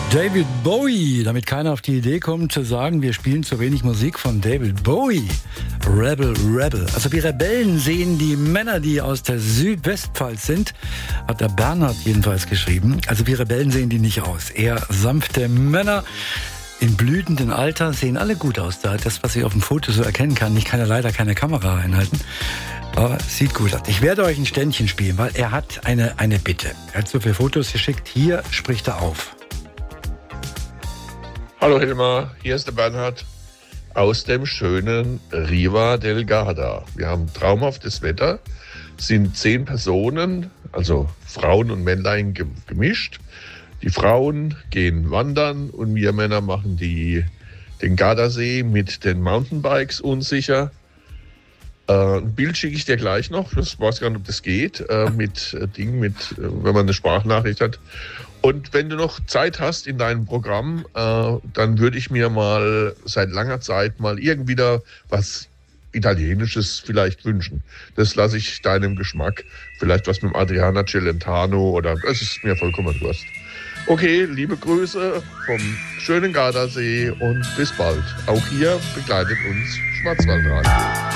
David Bowie, damit keiner auf die Idee kommt zu sagen, wir spielen zu wenig Musik von David Bowie. Rebel, Rebel. Also wie Rebellen sehen die Männer, die aus der Südwestpfalz sind, hat der Bernhard jedenfalls geschrieben. Also wie Rebellen sehen die nicht aus. Eher sanfte Männer im blühenden Alter sehen alle gut aus. Da das, was ich auf dem Foto so erkennen kann, ich kann ja leider keine Kamera einhalten. Aber sieht gut aus. Ich werde euch ein Ständchen spielen, weil er hat eine Bitte. Er hat so viele Fotos geschickt. Hier spricht er auf. Hallo Hilmar, hier ist der Bernhard aus dem schönen Riva del Garda. Wir haben traumhaftes Wetter, sind 10 Personen, also Frauen und Männlein gemischt. Die Frauen gehen wandern und wir Männer machen den Gardasee mit den Mountainbikes unsicher. Ein Bild schicke ich dir gleich noch, ich weiß gar nicht, ob das geht, wenn man eine Sprachnachricht hat. Und wenn du noch Zeit hast in deinem Programm, dann würde ich mir mal seit langer Zeit mal irgendwie da was Italienisches vielleicht wünschen. Das lasse ich deinem Geschmack. Vielleicht was mit dem Adriana Celentano oder es ist mir vollkommen wurscht. Okay, liebe Grüße vom schönen Gardasee und bis bald. Auch hier begleitet uns Schwarzwaldradio.